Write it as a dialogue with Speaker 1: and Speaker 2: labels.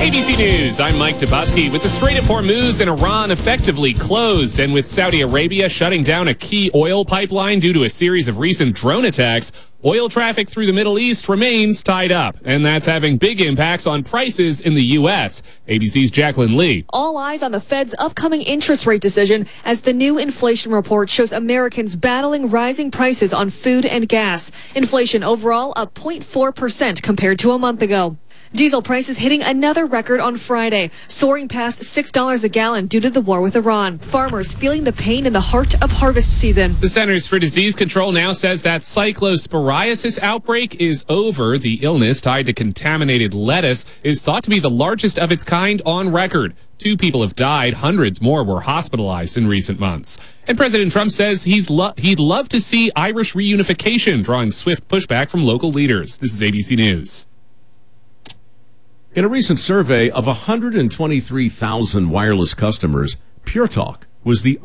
Speaker 1: ABC News, I'm Mike Dubusky. With the Strait of Hormuz in Iran effectively closed and with Saudi Arabia shutting down a key oil pipeline due to a series of recent drone attacks, oil traffic through the Middle East remains tied up, and that's having big impacts on prices in the U.S. ABC's Jacqueline Lee.
Speaker 2: All eyes on the Fed's upcoming interest rate decision as the new inflation report shows Americans battling rising prices on food and gas. Inflation overall up 0.4% compared to a month ago. Diesel prices hitting another record on Friday, soaring past $6 a gallon due to the war with Iran. Farmers feeling the pain in the heart of harvest season.
Speaker 1: The Centers for Disease Control now says that cyclosporiasis outbreak is over. The illness tied to contaminated lettuce is thought to be the largest of its kind on record. 2 people have died. Hundreds more were hospitalized in recent months. And President Trump says he'd love to see Irish reunification, drawing swift pushback from local leaders. This is ABC News.
Speaker 3: In a recent survey of 123,000 wireless customers, Pure Talk was the